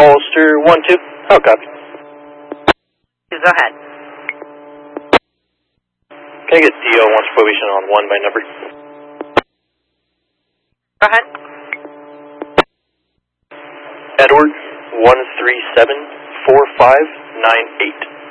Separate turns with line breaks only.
Ulster 1-2. How copy?
Go ahead.
Can I get DO once probation on 1 by number?
Go ahead.
Edward 1374598.